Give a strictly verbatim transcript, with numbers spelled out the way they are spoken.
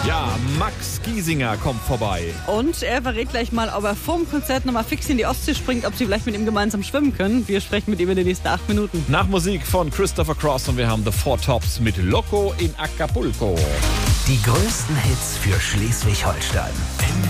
Ja, Max Giesinger kommt vorbei. Und er verrät gleich mal, ob er vorm Konzert nochmal fix in die Ostsee springt, ob sie vielleicht mit ihm gemeinsam schwimmen können. Wir sprechen mit ihm in den nächsten acht Minuten. Nach Musik von Christopher Cross und wir haben The Four Tops mit Loco in Acapulco. Die größten Hits für Schleswig-Holstein.